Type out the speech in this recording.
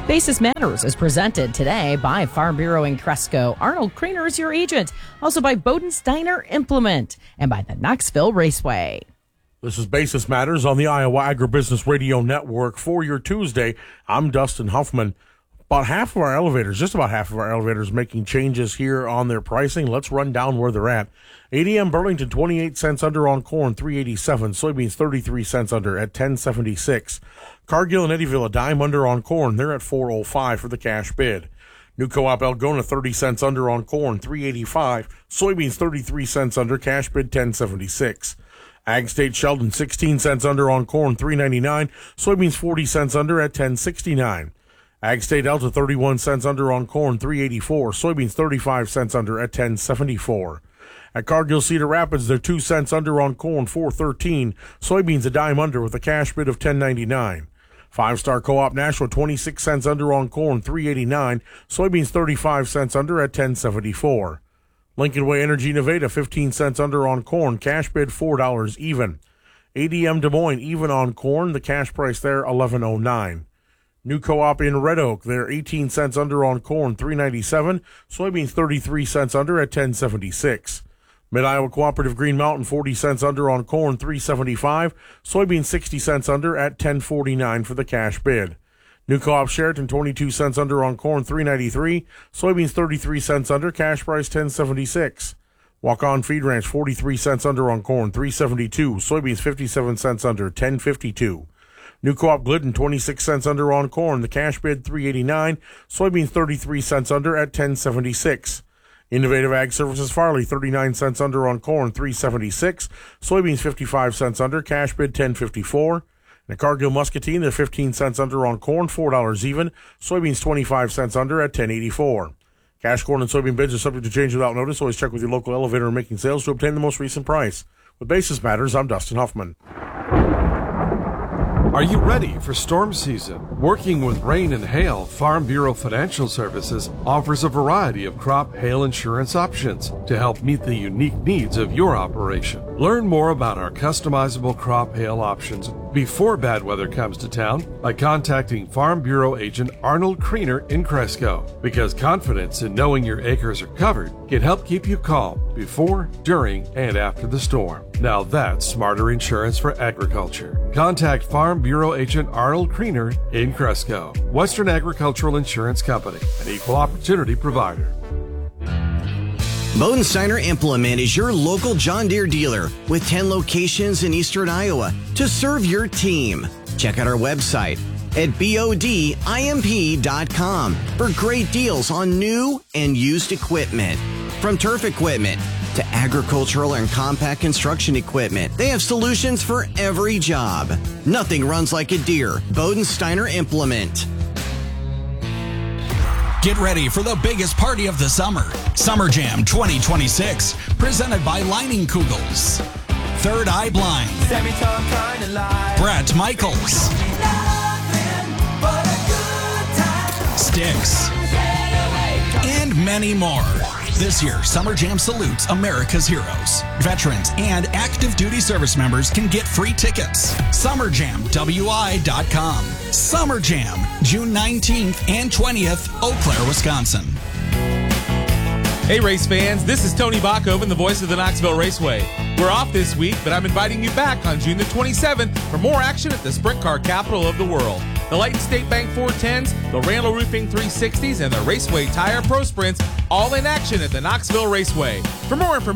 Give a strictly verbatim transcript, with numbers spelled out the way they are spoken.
Basis Matters is presented today by Farm Bureau in Cresco. Arnold Kriener is your agent. Also by Bodensteiner Implement and by the Knoxville Raceway. This is Basis Matters on the Iowa Agribusiness Radio Network for your Tuesday. I'm Dustin Huffman. About half of our elevators, just about half of our elevators, making changes here on their pricing. Let's run down where they're at. A D M Burlington, twenty-eight cents under on corn, three eighty-seven. Soybeans, thirty-three cents under at ten seventy-six. Cargill and Eddyville, a dime under on corn. They're at four oh five for the cash bid. New Co-op Algona, thirty cents under on corn, three eighty-five. Soybeans, thirty-three cents under, cash bid ten seventy-six. Ag State Sheldon, sixteen cents under on corn, three ninety-nine. Soybeans, forty cents under at ten sixty-nine. Ag State Delta, thirty-one cents under on corn, three eighty-four. Soybeans, thirty-five cents under at ten seventy-four. At Cargill Cedar Rapids, they're two cents under on corn, four thirteen. Soybeans, a dime under with a cash bid of ten ninety-nine. Five Star Co-op Nashua, twenty-six cents under on corn, three eighty-nine. Soybeans, thirty-five cents under at ten seventy-four. Lincoln Way Energy Nevada, fifteen cents under on corn, cash bid four dollars even. A D M Des Moines, even on corn, the cash price there, eleven oh nine. New Co-op in Red Oak, they're eighteen cents under on corn, three ninety-seven. Soybeans, thirty-three cents under at ten seventy-six. Mid-Iowa Cooperative Green Mountain, forty cents under on corn, three seventy-five. Soybeans, sixty cents under at ten forty-nine for the cash bid. New Co-op Sheraton, twenty-two cents under on corn, three ninety-three. Soybeans, thirty-three cents under, cash price ten seventy-six. Walk-On Feed Ranch, forty-three cents under on corn, three seventy-two. Soybeans, fifty-seven cents under, ten fifty-two. New Co-op Glidden, twenty-six cents under on corn, the cash bid three eighty-nine. Soybeans, thirty-three cents under at ten seventy-six. Innovative Ag Services Farley, thirty-nine cents under on corn, three seventy-six. Soybeans, fifty-five cents under, cash bid ten fifty-four. And at Cargill Muscatine, they're fifteen cents under on corn, four dollars even. Soybeans, twenty-five cents under at ten eighty-four. Cash corn and soybean bids are subject to change without notice. Always check with your local elevator and making sales to obtain the most recent price. With Basis Matters, I'm Dustin Huffman. Are you ready for storm season? Working with rain and hail, Farm Bureau Financial Services offers a variety of crop hail insurance options to help meet the unique needs of your operation. Learn more about our customizable crop hail options before bad weather comes to town by contacting Farm Bureau agent Arnold Kriener in Cresco, because confidence in knowing your acres are covered can help keep you calm before, during, and after the storm. Now that's smarter insurance for agriculture. Contact Farm Bureau agent Arnold Kriener in Cresco. Western Agricultural Insurance Company, an equal opportunity provider. Bodensteiner Implement is your local John Deere dealer with ten locations in eastern Iowa to serve your team. Check out our website at bodimp dot com for great deals on new and used equipment. From turf equipment to agricultural and compact construction equipment, they have solutions for every job. Nothing runs like a Deere. Bodensteiner Implement. Get ready for the biggest party of the summer. Summer Jam twenty twenty-six, presented by Lining Kugels. Third Eye Blind. Brett Michaels. Styx. And many more. This year, Summer Jam salutes America's heroes. Veterans and active duty service members can get free tickets. summer jam w i dot com. Summer Jam, June nineteenth and twentieth, Eau Claire, Wisconsin. Hey race fans, this is Tony Bachhoven, the voice of the Knoxville Raceway. We're off this week, but I'm inviting you back on June the twenty-seventh for more action at the sprint car capital of the world. The Lighton State Bank four tens, the Randall Roofing three sixties, and the Raceway Tire Pro Sprints, all in action at the Knoxville Raceway. For more information,